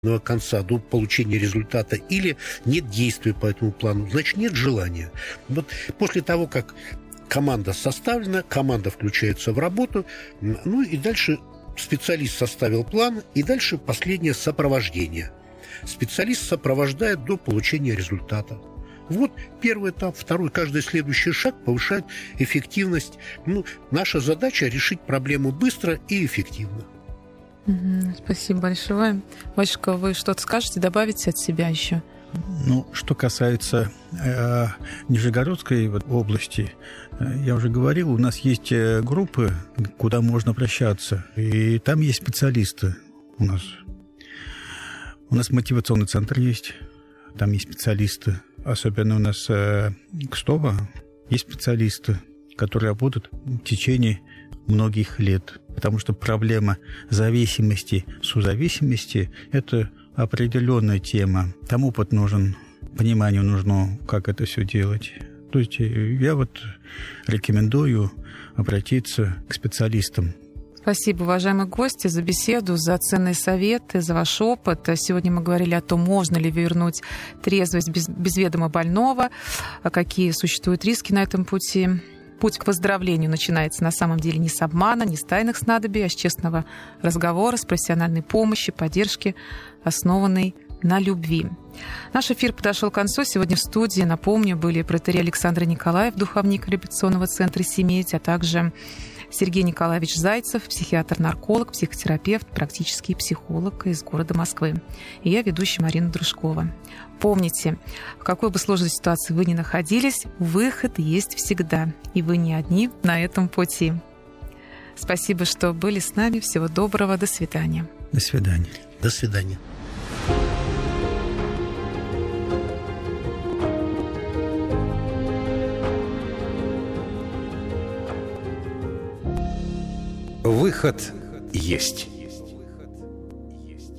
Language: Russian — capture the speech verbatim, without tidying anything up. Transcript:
конца, до получения результата, или нет действия по этому плану, значит, нет желания. Вот после того, как команда составлена, команда включается в работу, ну и дальше специалист составил план, и дальше последнее сопровождение. Специалист сопровождает до получения результата. Вот первый этап, второй, каждый следующий шаг повышает эффективность. Ну, наша задача решить проблему быстро и эффективно. Угу, спасибо большое. Васечка, вы что-то скажете, добавите от себя еще? Ну, что касается э, Нижегородской вот, области, э, я уже говорил, у нас есть э, группы, куда можно обращаться, и там есть специалисты у нас. У нас мотивационный центр есть, там есть специалисты. Особенно у нас э, Кстово есть специалисты, которые работают в течение многих лет. Потому что проблема зависимости, созависимости – это определенная тема. Там опыт нужен, понимание нужно, как это все делать. То есть я вот рекомендую обратиться к специалистам. Спасибо, уважаемые гости, за беседу, за ценные советы, за ваш опыт. Сегодня мы говорили о том, можно ли вернуть трезвость без, без ведома больного, какие существуют риски на этом пути. Путь к выздоровлению начинается на самом деле не с обмана, не с тайных снадобий, а с честного разговора, с профессиональной помощи, поддержки, основанной на любви. Наш эфир подошел к концу. Сегодня в студии, напомню, были протоиерей Александр Николаев, духовник реабилитационного центра «Семеть», а также Сергей Николаевич Зайцев, психиатр-нарколог, психотерапевт, практический психолог из города Москвы. И я, ведущая Марина Дружкова. Помните, в какой бы сложной ситуации вы ни находились, выход есть всегда. И вы не одни на этом пути. Спасибо, что были с нами. Всего доброго. До свидания. До свидания. До свидания. Выход есть.